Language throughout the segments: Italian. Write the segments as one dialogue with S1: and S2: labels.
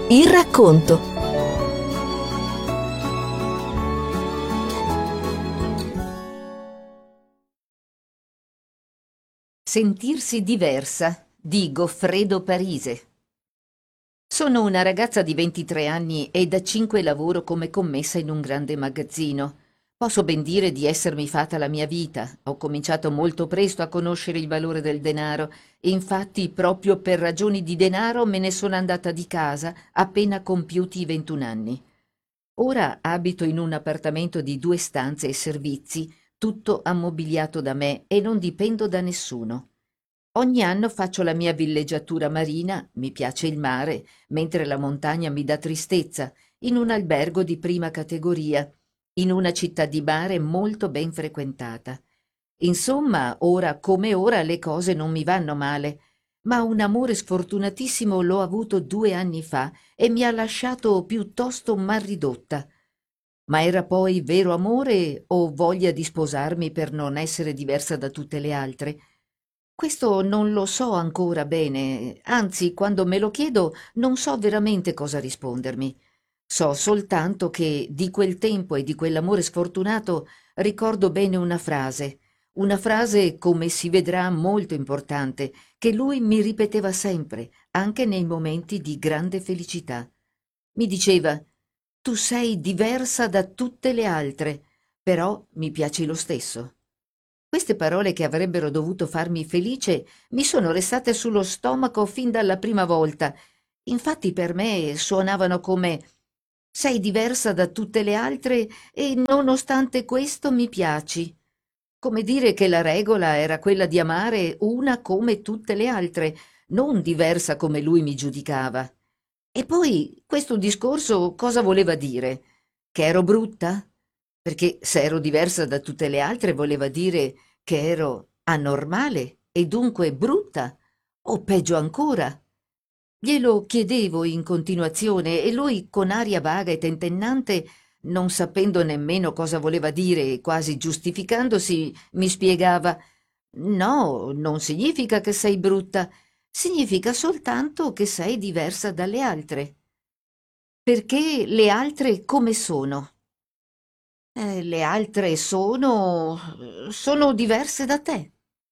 S1: Il racconto. Sentirsi diversa di Goffredo Parise. Sono una ragazza di 23 anni e da 5 lavoro come commessa in un grande magazzino. Posso ben dire di essermi fatta la mia vita. Ho cominciato molto presto a conoscere il valore del denaro e infatti proprio per ragioni di denaro me ne sono andata di casa appena compiuti i 21 anni. Ora abito in un appartamento di 2 stanze e servizi, tutto ammobiliato da me e non dipendo da nessuno. Ogni anno faccio la mia villeggiatura marina, mi piace il mare, mentre la montagna mi dà tristezza, in un albergo di prima categoria, in una città di mare molto ben frequentata. Insomma, ora come ora le cose non mi vanno male, ma un amore sfortunatissimo l'ho avuto 2 anni fa e mi ha lasciato piuttosto mal ridotta. Ma era poi vero amore o voglia di sposarmi per non essere diversa da tutte le altre? Questo non lo so ancora bene, anzi, quando me lo chiedo non so veramente cosa rispondermi. So soltanto che di quel tempo e di quell'amore sfortunato ricordo bene una frase come si vedrà molto importante, che lui mi ripeteva sempre, anche nei momenti di grande felicità. Mi diceva: tu sei diversa da tutte le altre, però mi piaci lo stesso. Queste parole che avrebbero dovuto farmi felice mi sono restate sullo stomaco fin dalla prima volta. Infatti per me suonavano come: sei diversa da tutte le altre e nonostante questo mi piaci. Come dire che la regola era quella di amare una come tutte le altre, non diversa come lui mi giudicava. E poi questo discorso cosa voleva dire? Che ero brutta? Perché se ero diversa da tutte le altre voleva dire che ero anormale e dunque brutta, o peggio ancora. Glielo chiedevo in continuazione e lui, con aria vaga e tentennante, non sapendo nemmeno cosa voleva dire e quasi giustificandosi, mi spiegava: no, non significa che sei brutta, significa soltanto che sei diversa dalle altre. Perché le altre come sono? Le altre sono diverse da te.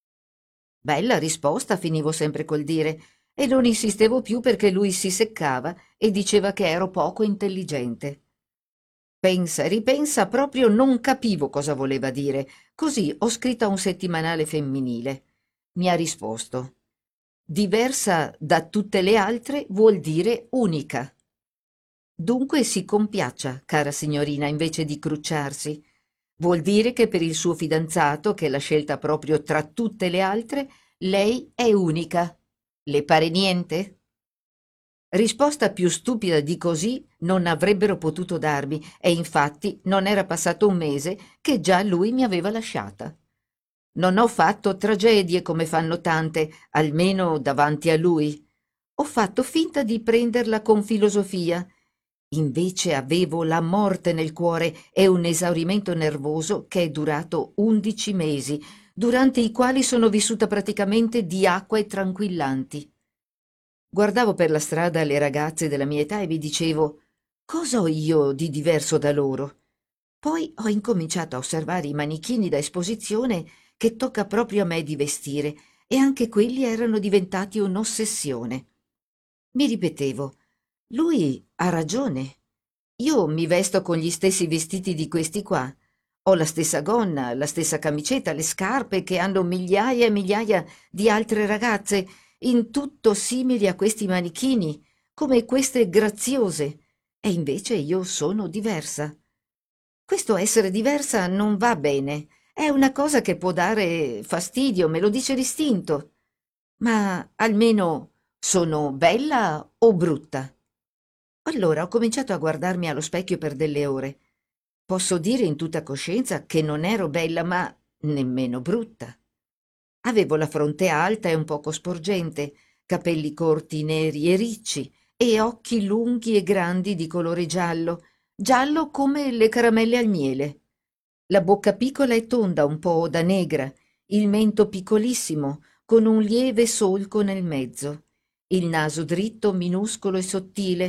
S1: Bella risposta, finivo sempre col dire, e non insistevo più perché lui si seccava e diceva che ero poco intelligente. Pensa e ripensa, proprio non capivo cosa voleva dire, così ho scritto a un settimanale femminile. Mi ha risposto: diversa da tutte le altre vuol dire unica. Dunque si compiaccia, cara signorina, invece di crucciarsi. Vuol dire che per il suo fidanzato, che l'ha scelta proprio tra tutte le altre, lei è unica. Le pare niente? Risposta più stupida di così non avrebbero potuto darmi, e infatti non era passato un mese che già lui mi aveva lasciata. Non ho fatto tragedie come fanno tante, almeno davanti a lui. Ho fatto finta di prenderla con filosofia. Invece avevo la morte nel cuore e un esaurimento nervoso che è durato 11 mesi, durante i quali sono vissuta praticamente di acqua e tranquillanti. Guardavo per la strada le ragazze della mia età e mi dicevo: cosa ho io di diverso da loro? Poi ho incominciato a osservare i manichini da esposizione che tocca proprio a me di vestire, e anche quelli erano diventati un'ossessione. Mi ripetevo: lui ha ragione. Io mi vesto con gli stessi vestiti di questi qua. Ho la stessa gonna, la stessa camicetta, le scarpe che hanno migliaia e migliaia di altre ragazze, in tutto simili a questi manichini, come queste graziose. E invece io sono diversa. Questo essere diversa non va bene. È una cosa che può dare fastidio, me lo dice l'istinto. Ma almeno sono bella o brutta? Allora ho cominciato a guardarmi allo specchio per delle ore. Posso dire in tutta coscienza che non ero bella, ma nemmeno brutta. Avevo la fronte alta e un poco sporgente, capelli corti, neri e ricci, e occhi lunghi e grandi di colore giallo, giallo come le caramelle al miele. La bocca piccola e tonda, un po' da negra, il mento piccolissimo, con un lieve solco nel mezzo, il naso dritto, minuscolo e sottile,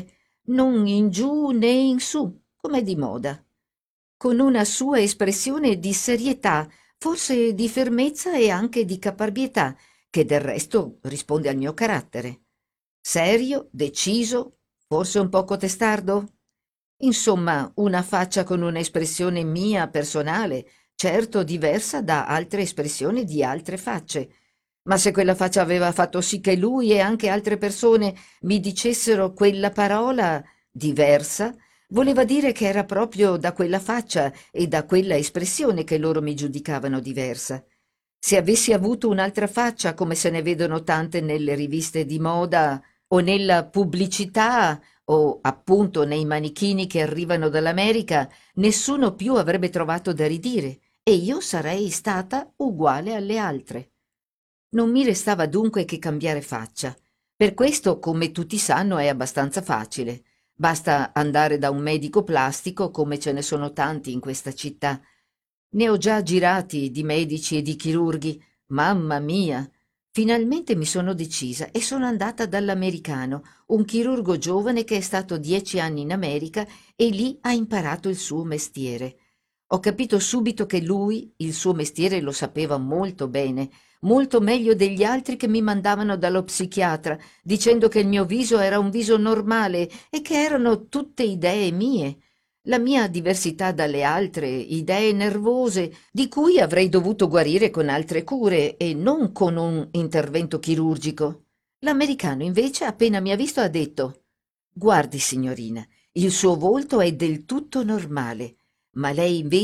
S1: non in giù né in su, come di moda, con una sua espressione di serietà, forse di fermezza e anche di caparbietà, che del resto risponde al mio carattere. Serio, deciso, forse un poco testardo? Insomma, una faccia con un'espressione mia personale, certo diversa da altre espressioni di altre facce. Ma se quella faccia aveva fatto sì che lui e anche altre persone mi dicessero quella parola diversa, voleva dire che era proprio da quella faccia e da quella espressione che loro mi giudicavano diversa. Se avessi avuto un'altra faccia, come se ne vedono tante nelle riviste di moda o nella pubblicità o appunto nei manichini che arrivano dall'America, nessuno più avrebbe trovato da ridire e io sarei stata uguale alle altre. Non mi restava dunque che cambiare faccia. Per questo, come tutti sanno, è abbastanza facile. Basta andare da un medico plastico, come ce ne sono tanti in questa città. Ne ho già girati di medici e di chirurghi. Mamma mia! Finalmente mi sono decisa e sono andata dall'americano, un chirurgo giovane che è stato 10 anni in America e lì ha imparato il suo mestiere. Ho capito subito che lui il suo mestiere lo sapeva molto bene, molto meglio degli altri che mi mandavano dallo psichiatra, dicendo che il mio viso era un viso normale e che erano tutte idee mie. La mia diversità dalle altre, idee nervose, di cui avrei dovuto guarire con altre cure e non con un intervento chirurgico. L'americano invece, appena mi ha visto, ha detto: «Guardi, signorina, il suo volto è del tutto normale, ma lei invece